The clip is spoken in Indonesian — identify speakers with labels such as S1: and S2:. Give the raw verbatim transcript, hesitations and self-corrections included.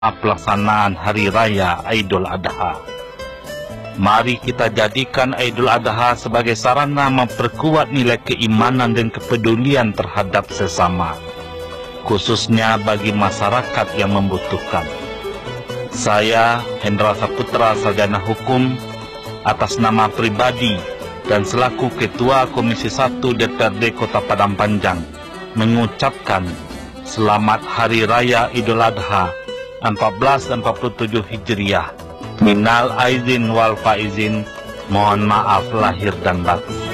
S1: pelaksanaan Hari Raya Idul Adha. Mari kita jadikan Idul Adha sebagai sarana memperkuat nilai keimanan dan kepedulian terhadap sesama, khususnya bagi masyarakat yang membutuhkan. Saya, Hendra Saputra, Sarjana Hukum, atas nama pribadi dan selaku Ketua Komisi satu D P R D Kota Padang Panjang, mengucapkan Selamat Hari Raya Idul Adha seribu empat ratus empat puluh tujuh Hijriah. Minal aizin wal faizin, mohon maaf lahir dan batin.